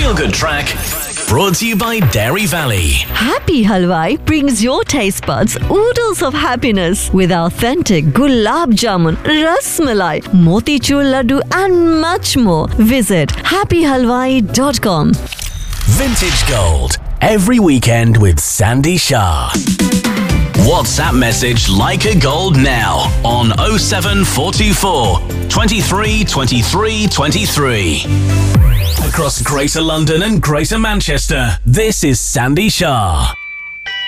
feel-good track brought to you by Dairy Valley. Happy Halwai brings your taste buds oodles of happiness with authentic gulab jamun, ras malai, motichur laddu and much more. Visit happyhalwai.com. Vintage Gold. Every weekend with Sandy Shah. WhatsApp message Leica Gold now on 07424 23 23 23. Across Greater London and Greater Manchester, this is Sandy Shah.